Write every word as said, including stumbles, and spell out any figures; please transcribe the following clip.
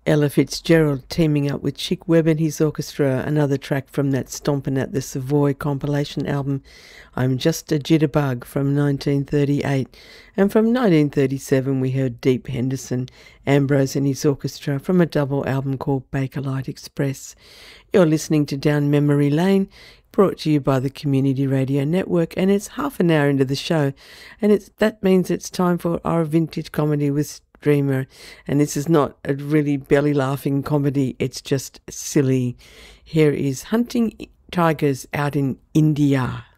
Ella Fitzgerald teaming up with Chick Webb and his orchestra, another track from that Stompin' at the Savoy compilation album, I'm Just a Jitterbug, from nineteen thirty-eight. And from nineteen thirty-seven we heard Deep Henderson, Ambrose and his orchestra, from a double album called Bakelite Express. You're listening to Down Memory Lane, brought to you by the Community Radio Network, and it's half an hour into the show, and it's that means it's time for our vintage comedy with Dreamer. And this is not a really belly laughing comedy, it's just silly. Here is Hunting Tigers Out in India.